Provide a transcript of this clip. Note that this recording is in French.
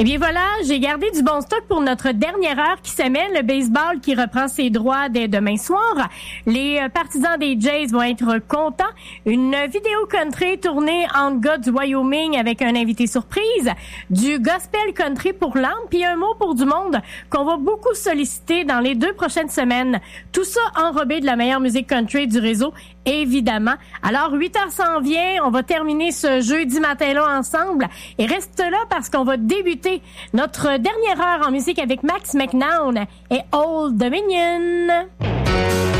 Eh bien voilà, j'ai gardé du bon stock pour notre dernière heure qui s'amène, le baseball qui reprend ses droits dès demain soir. Les partisans des Jays vont être contents. Une vidéo country tournée en gars du Wyoming avec un invité surprise, du gospel country pour l'âme, puis un mot pour du monde qu'on va beaucoup solliciter dans les 2 prochaines semaines. Tout ça enrobé de la meilleure musique country du réseau, évidemment. Alors 8h s'en vient, on va terminer ce jeudi matin-là ensemble et reste là parce qu'on va débuter notre dernière heure en musique avec Max McNown et Old Dominion.